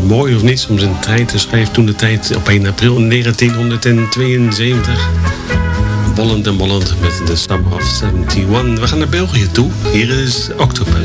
mooi of niet om zijn tijd te schrijven toen de tijd op 1 april 1972. Bollend en bollend met de Summer of 71. We gaan naar België toe. Hier is Octopus.